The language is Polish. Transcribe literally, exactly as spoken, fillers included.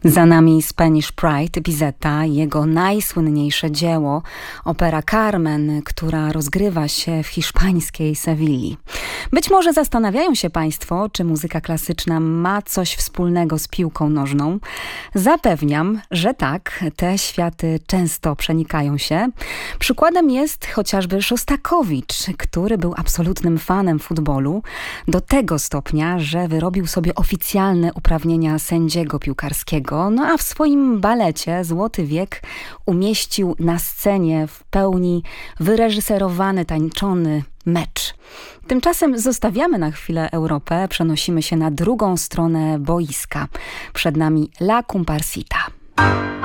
Za nami Spanish Pride Bizeta, jego najsłynniejsze dzieło, opera Carmen, która rozgrywa się w hiszpańskiej Sewilli. Być może zastanawiają się Państwo, czy muzyka klasyczna ma coś wspólnego z piłką nożną. Zapewniam, że tak, te światy często przenikają się. Przykładem jest chociażby Szostakowicz, który był absolutnym fanem futbolu, do tego stopnia, że wyrobił sobie oficjalne uprawnienia sędziego piłkarskiego. No a w swoim balecie Złoty wiek umieścił na scenie w pełni wyreżyserowany, tańczony mecz. Tymczasem zostawiamy na chwilę Europę, przenosimy się na drugą stronę boiska. Przed nami La Comparsita.